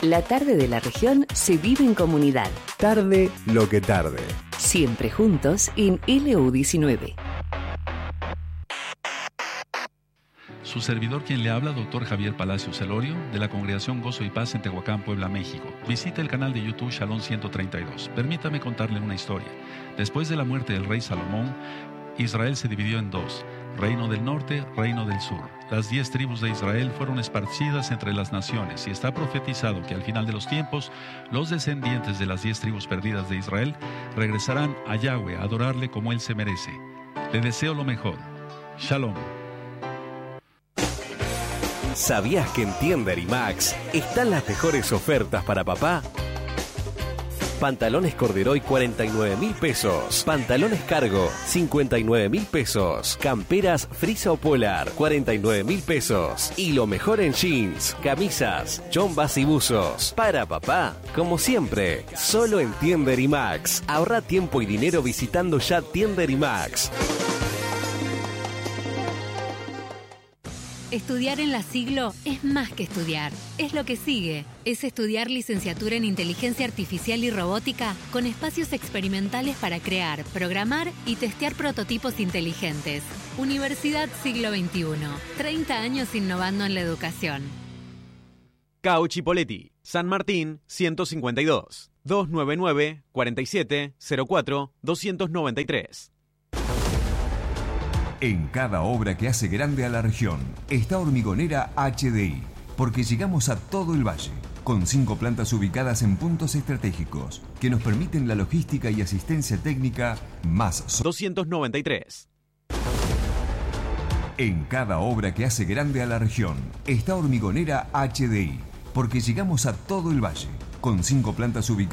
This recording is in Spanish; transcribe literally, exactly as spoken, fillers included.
La tarde de la región se vive en comunidad. Tarde lo que tarde. Siempre juntos en L U diecinueve. Su servidor quien le habla, doctor Javier Palacios Celorio, de la Congregación Gozo y Paz en Tehuacán, Puebla, México. Visite el canal de YouTube Shalom ciento treinta y dos. Permítame contarle una historia. Después de la muerte del rey Salomón, Israel se dividió en dos, reino del norte, reino del sur. Las diez tribus de Israel fueron esparcidas entre las naciones y está profetizado que al final de los tiempos, los descendientes de las diez tribus perdidas de Israel regresarán a Yahweh a adorarle como él se merece. Le deseo lo mejor. Shalom. ¿Sabías que en Tiender y Max están las mejores ofertas para papá? Pantalones Corderoy cuarenta y nueve mil pesos. Pantalones Cargo cincuenta y nueve mil pesos. Camperas Frisa o Polar cuarenta y nueve mil pesos. Y lo mejor en jeans, camisas, chombas y buzos. Para papá, como siempre, solo en Tiender y Max. Ahorra tiempo y dinero visitando ya Tiender y Max. Estudiar en la Siglo es más que estudiar, es lo que sigue. Es estudiar licenciatura en Inteligencia Artificial y Robótica con espacios experimentales para crear, programar y testear prototipos inteligentes. Universidad Siglo veintiuno, treinta años innovando en la educación. Cauchi Poletti, San Martín ciento cincuenta y dos, doscientos noventa y nueve, cuarenta y siete, cero cuatro, doscientos noventa y tres. En cada obra que hace grande a la región está Hormigonera H D I, porque llegamos a todo el valle, con cinco plantas ubicadas en puntos estratégicos que nos permiten la logística y asistencia técnica más so- doscientos noventa y tres. En cada obra que hace grande a la región está Hormigonera H D I, porque llegamos a todo el valle, con cinco plantas ubicadas